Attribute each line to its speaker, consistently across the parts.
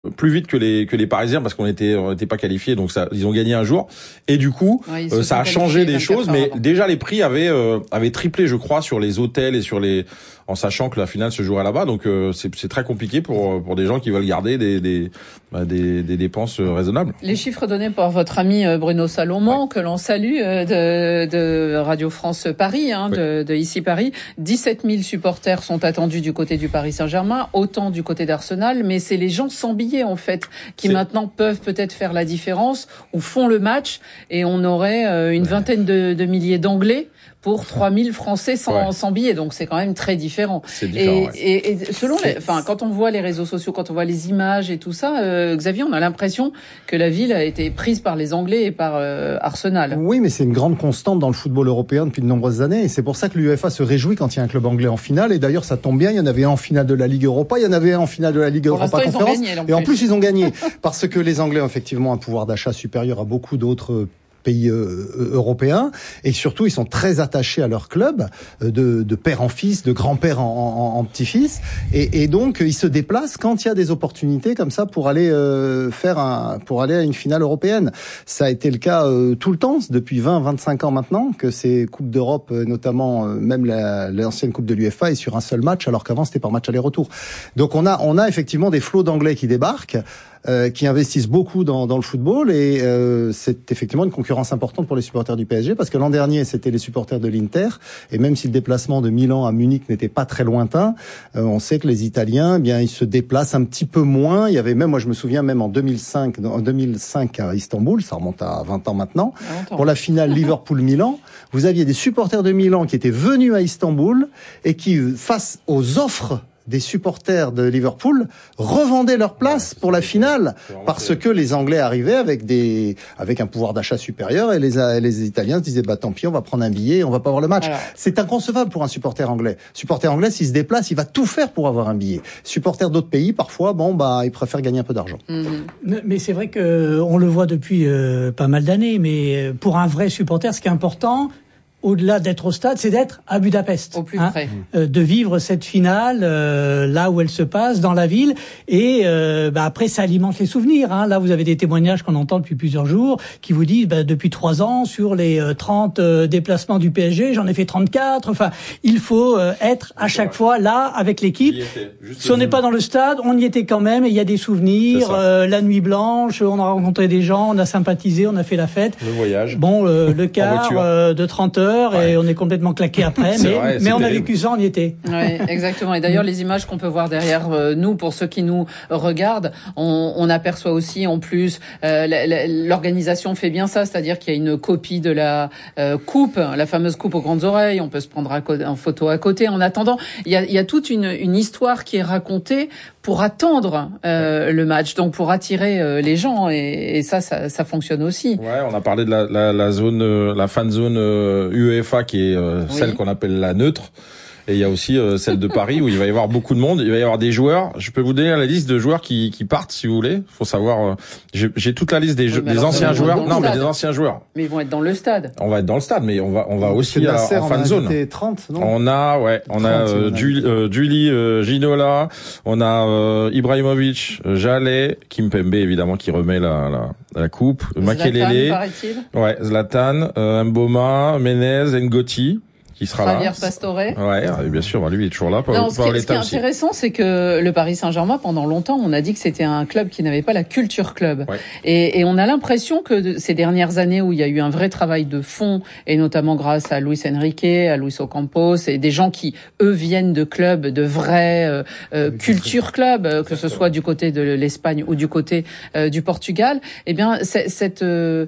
Speaker 1: plus vite que les Parisiens parce qu'on était pas qualifiés, donc ça ils ont gagné un jour et du coup ça a changé des choses, mais déjà les prix avaient triplé je crois sur les hôtels et en sachant que la finale se jouerait là-bas, donc c'est très compliqué pour des gens qui veulent garder des dépenses raisonnables.
Speaker 2: Les chiffres donnés par votre ami Bruno Salomon, que l'on salue, de Radio France Paris, de ici Paris, 17 000 supporters sont attendus du côté du Paris Saint-Germain, autant du côté d'Arsenal, mais c'est les gens sans billets en fait qui maintenant peuvent peut-être faire la différence ou font le match, et on aurait une vingtaine de milliers d'Anglais pour 3000 Français sans billets, donc c'est quand même très différent.
Speaker 1: C'est différent,
Speaker 2: et selon quand on voit les réseaux sociaux, quand on voit les images et tout ça, Xavier, on a l'impression que la ville a été prise par les Anglais et par Arsenal.
Speaker 3: Oui, mais c'est une grande constante dans le football européen depuis de nombreuses années, et c'est pour ça que l'UEFA se réjouit quand il y a un club anglais en finale. Et d'ailleurs, ça tombe bien, il y en avait un en finale de la Ligue Europa, il y en avait un en finale de la Ligue Europa Conférence, et en plus ils ont gagné parce que les Anglais ont effectivement un pouvoir d'achat supérieur à beaucoup d'autres pays européens, et surtout ils sont très attachés à leur club, de père en fils, de grand-père en petit-fils, et donc ils se déplacent quand il y a des opportunités comme ça pour aller pour aller à une finale européenne. Ça a été le cas tout le temps depuis 20-25 ans maintenant, que ces coupes d'Europe, notamment même l'ancienne coupe de l'UEFA, est sur un seul match, alors qu'avant c'était par match aller-retour. Donc on a effectivement des flots d'Anglais qui débarquent, qui investissent beaucoup dans le football, et c'est effectivement une concurrence importante pour les supporters du PSG, parce que l'an dernier c'était les supporters de l'Inter, et même si le déplacement de Milan à Munich n'était pas très lointain, on sait que les Italiens, eh bien ils se déplacent un petit peu moins. Il y avait même, moi je me souviens même en 2005 à Istanbul, ça remonte à 20 ans maintenant, pour la finale Liverpool-Milan, vous aviez des supporters de Milan qui étaient venus à Istanbul et qui, face aux offres des supporters de Liverpool, revendaient leur place pour la finale, parce que les Anglais arrivaient avec un pouvoir d'achat supérieur, et les Italiens se disaient tant pis, on va prendre un billet, on va pas voir le match. Alors, c'est inconcevable pour un supporter anglais. Supporter anglais, s'il se déplace, il va tout faire pour avoir un billet. Supporter d'autres pays, parfois, il préfère gagner un peu d'argent.
Speaker 4: Mais c'est vrai que on le voit depuis pas mal d'années, mais pour un vrai supporter, ce qui est important, au-delà d'être au stade, c'est d'être à Budapest,
Speaker 2: au plus près,
Speaker 4: de vivre cette finale là où elle se passe dans la ville, et après ça alimente les souvenirs. Là, vous avez des témoignages qu'on entend depuis plusieurs jours qui vous disent depuis 3 ans, sur les 30 déplacements du PSG, j'en ai fait 34. Enfin, il faut être à chaque fois là avec l'équipe. Si on n'est pas dans le stade, on y était quand même, et il y a des souvenirs. La nuit blanche, on a rencontré des gens, on a sympathisé, on a fait la fête.
Speaker 1: Le voyage.
Speaker 4: Le quart de 30 heures. Et on est complètement claqué après, mais on a vécu ça, on y était.
Speaker 2: Oui, exactement. Et d'ailleurs, les images qu'on peut voir derrière nous, pour ceux qui nous regardent, on aperçoit aussi, en plus, l'organisation fait bien ça, c'est-à-dire qu'il y a une copie de la coupe, la fameuse coupe aux grandes oreilles. On peut se prendre en photo à côté. En attendant, il y a toute une histoire qui est racontée pour attendre le match, donc pour attirer les gens, et ça fonctionne aussi.
Speaker 1: Ouais, on a parlé de la zone, la fan zone UEFA, qui est celle qu'on appelle la neutre. Et il y a aussi celle de Paris où il va y avoir beaucoup de monde. Il va y avoir des joueurs. Je peux vous donner la liste de joueurs qui partent, si vous voulez. Faut savoir. J'ai toute la liste des anciens joueurs. Non, mais des anciens joueurs.
Speaker 2: Mais ils vont être dans le stade.
Speaker 1: On va être dans le stade, mais on va aussi en fan zone.
Speaker 3: 30, non?
Speaker 1: On a Julie Ginola. On a Ibrahimovic, Jallet, Kimpembe évidemment qui remet la coupe. Makelele. Ouais, Zlatan, Mboma, Menez, Ngoti. Qui sera
Speaker 2: Javier
Speaker 1: là.
Speaker 2: Pastore.
Speaker 1: Ouais, bien sûr, lui il est toujours là.
Speaker 2: Ce qui est intéressant, c'est que le Paris Saint-Germain, pendant longtemps, on a dit que c'était un club qui n'avait pas la culture club.
Speaker 1: Ouais.
Speaker 2: Et on a l'impression que ces dernières années où il y a eu un vrai travail de fond, et notamment grâce à Luis Enrique, à Luis Ocampos, et des gens qui, eux, viennent de clubs, de vrais culture club, que ce soit du côté de l'Espagne ou du côté du Portugal, eh bien, cette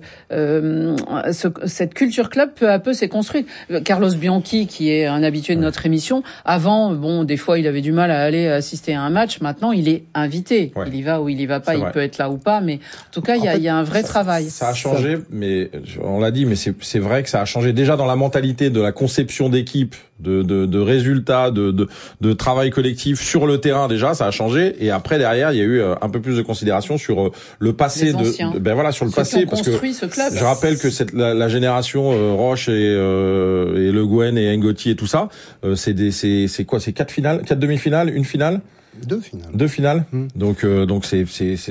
Speaker 2: culture club, peu à peu, s'est construite. Carlos Bianchi, qui est un habitué de notre émission, avant, des fois, il avait du mal à aller assister à un match. Maintenant, il est invité. Ouais. Il y va ou il y va pas. Il peut être là ou pas, mais en tout cas, il y a un vrai travail.
Speaker 1: Ça a changé, mais on l'a dit, mais c'est vrai que ça a changé déjà dans la mentalité de la conception d'équipe, de résultats, de travail collectif sur le terrain. Déjà, ça a changé. Et après, derrière, il y a eu un peu plus de considération sur le passé sur le passé, parce que je rappelle que la génération Roche et Le Guen et Ngoti et tout ça, c'est quoi, c'est 4 finales, 4 demi-finales, une finale,
Speaker 3: 2 finales.
Speaker 1: 2 finales. Donc c'est